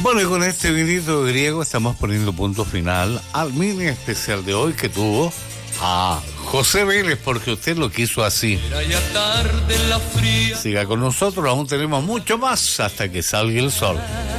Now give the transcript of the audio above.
Bueno, y con este vinito griego estamos poniendo punto final al mini especial de hoy que tuvo a José Vélez, porque usted lo quiso así. Siga con nosotros, aún tenemos mucho más hasta que salga el sol.